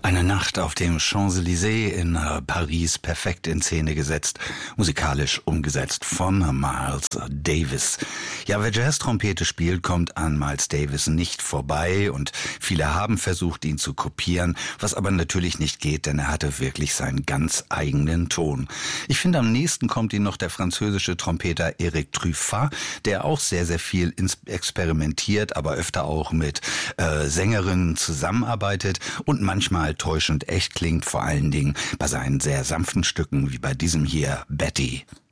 Eine Nacht auf dem Champs-Élysées in Paris, perfekt in Szene gesetzt, musikalisch umgesetzt von Miles Davis. Ja, wer Jazz-Trompete spielt, kommt an Miles Davis nicht vorbei und viele haben versucht, ihn zu kopieren, was aber natürlich nicht geht, denn er hatte wirklich seinen ganz eigenen Ton. Ich finde, am nächsten kommt ihm noch der französische Trompeter Eric Truffat, der auch sehr, sehr viel experimentiert, aber öfter auch mit Sängerinnen zusammenarbeitet und manchmal täuschend echt klingt, vor allen Dingen bei seinen sehr sanften Stücken wie bei diesem hier, Betty.